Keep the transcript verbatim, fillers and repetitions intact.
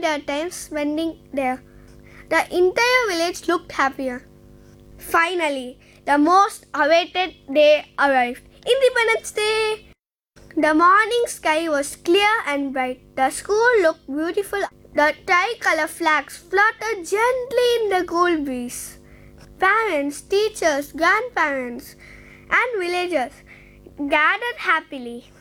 their time spending there. The entire village looked happier. Finally, the most awaited day arrived. Independence Day! The morning sky was clear and bright. The school looked beautiful. The tricolor flags fluttered gently in the cool breeze. Parents, teachers, grandparents, and villagers gathered happily.